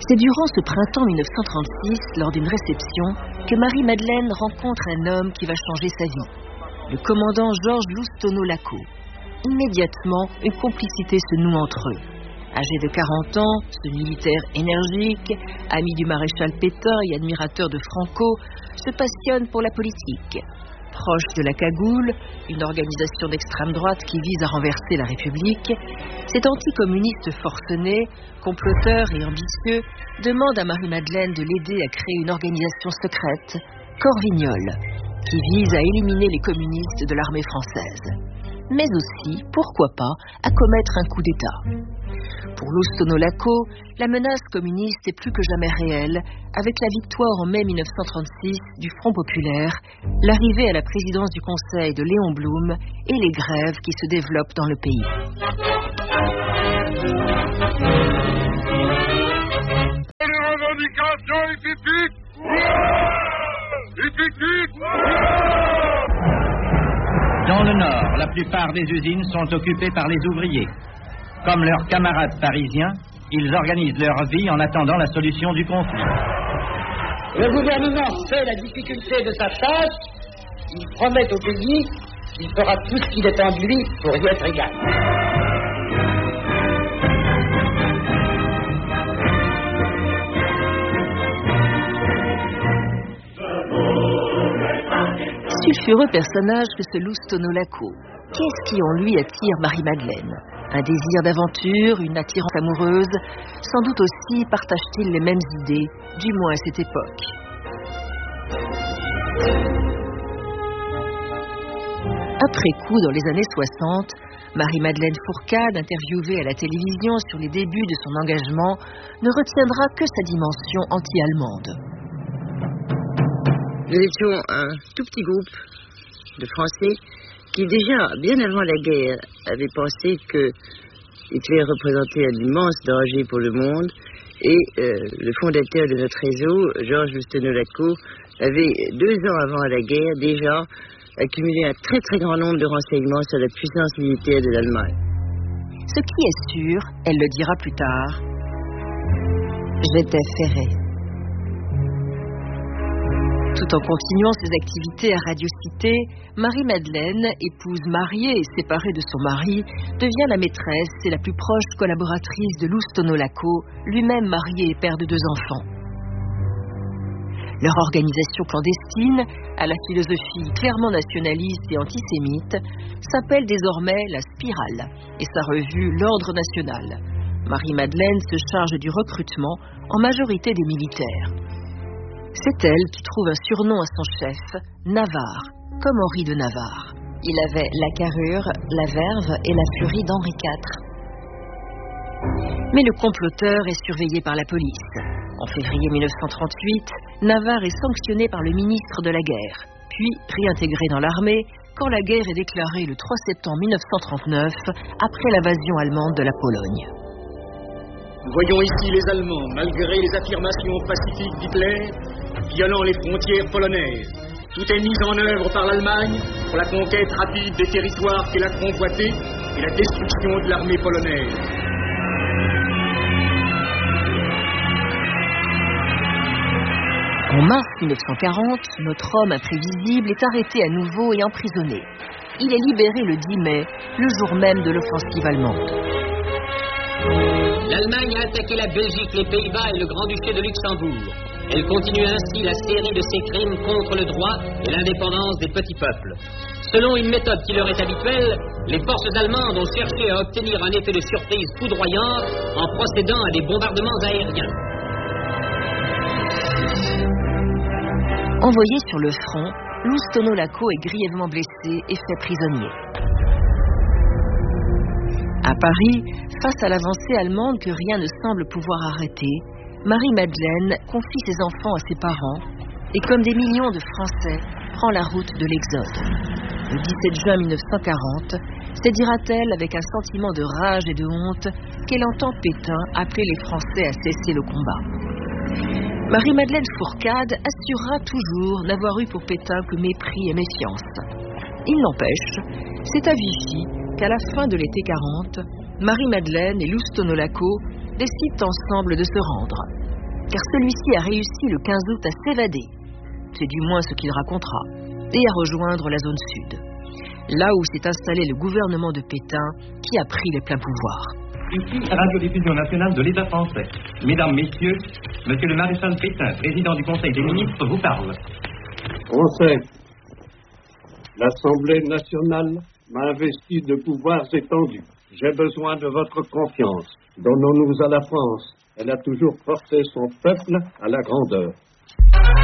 C'est durant ce printemps 1936, lors d'une réception, que Marie-Madeleine rencontre un homme qui va changer sa vie, le commandant Georges Loustonneau-Laco. Immédiatement, une complicité se noue entre eux. Âgé de 40 ans, ce militaire énergique, ami du maréchal Pétain et admirateur de Franco, se passionne pour la politique. Proche de la Cagoule, une organisation d'extrême droite qui vise à renverser la République, cet anticommuniste forcené, comploteur et ambitieux, demande à Marie-Madeleine de l'aider à créer une organisation secrète, Corvignol, qui vise à éliminer les communistes de l'armée française. Mais aussi, pourquoi pas, à commettre un coup d'État. Pour Loustonneau-Laco, la menace communiste est plus que jamais réelle, avec la victoire en mai 1936 du Front populaire, l'arrivée à la présidence du Conseil de Léon Blum et les grèves qui se développent dans le pays. Les revendications épiques. Dans le Nord, la plupart des usines sont occupées par les ouvriers. Comme leurs camarades parisiens, ils organisent leur vie en attendant la solution du conflit. Le gouvernement sait la difficulté de sa tâche. Il promet au pays qu'il fera tout ce qu'il est en lui pour y être égal. Sulfureux personnage que ce Loustonneau-Laco. Qu'est-ce qui en lui attire Marie-Madeleine? Un désir d'aventure, une attirance amoureuse. Sans doute aussi partagent-ils les mêmes idées, du moins à cette époque. Après coup, dans les années 60, Marie-Madeleine Fourcade, interviewée à la télévision sur les débuts de son engagement, ne retiendra que sa dimension anti-allemande. Nous étions un tout petit groupe de Français qui déjà, bien avant la guerre, avaient pensé que Hitler représentait un immense danger pour le monde et le fondateur de notre réseau, Georges Loustonneau-Laco, avait 2 ans avant la guerre déjà accumulé un très très grand nombre de renseignements sur la puissance militaire de l'Allemagne. Ce qui est sûr, elle le dira plus tard, j'étais ferrée. Tout en continuant ses activités à Radio Cité, Marie-Madeleine, épouse mariée et séparée de son mari, devient la maîtresse et la plus proche collaboratrice de Loustonneau-Laco, lui-même marié et père de 2 enfants. Leur organisation clandestine, à la philosophie clairement nationaliste et antisémite, s'appelle désormais La Spirale et sa revue L'Ordre National. Marie-Madeleine se charge du recrutement, en majorité des militaires. C'est elle qui trouve un surnom à son chef, Navarre, comme Henri de Navarre. Il avait la carrure, la verve et la furie d'Henri IV. Mais le comploteur est surveillé par la police. En février 1938, Navarre est sanctionné par le ministre de la Guerre, puis réintégré dans l'armée quand la guerre est déclarée le 3 septembre 1939, après l'invasion allemande de la Pologne. Nous voyons ici les Allemands, malgré les affirmations pacifiques d'Hitler, violant les frontières polonaises. Tout est mis en œuvre par l'Allemagne pour la conquête rapide des territoires qu'elle a convoités et la destruction de l'armée polonaise. En mars 1940, notre homme imprévisible est arrêté à nouveau et emprisonné. Il est libéré le 10 mai, le jour même de l'offensive allemande. L'Allemagne a attaqué la Belgique, les Pays-Bas et le Grand-Duché de Luxembourg. Elle continue ainsi la série de ses crimes contre le droit et l'indépendance des petits peuples. Selon une méthode qui leur est habituelle, les forces allemandes ont cherché à obtenir un effet de surprise foudroyant en procédant à des bombardements aériens. Envoyé sur le front, Loustonneau-Laco est grièvement blessé et fait prisonnier. À Paris, face à l'avancée allemande que rien ne semble pouvoir arrêter, Marie-Madeleine confie ses enfants à ses parents et, comme des millions de Français, prend la route de l'exode. Le 17 juin 1940, c'est, dira-t-elle avec un sentiment de rage et de honte, qu'elle entend Pétain appeler les Français à cesser le combat. Marie-Madeleine Fourcade assurera toujours n'avoir eu pour Pétain que mépris et méfiance. Il n'empêche, c'est à Vichy qu'à la fin de l'été 40, Marie-Madeleine et Loustonneau-Laco décident ensemble de se rendre. car celui-ci a réussi le 15 août à s'évader, c'est du moins ce qu'il racontera, et à rejoindre la zone sud, là où s'est installé le gouvernement de Pétain qui a pris les pleins pouvoirs. Ici, radiodiffusion nationale de l'État français. Mesdames, Messieurs, Monsieur le maréchal Pétain, président du Conseil des ministres, vous parle. Conseil, l'Assemblée nationale m'a investi de pouvoirs étendus. J'ai besoin de votre confiance. Donnons-nous à la France. Elle a toujours porté son peuple à la grandeur.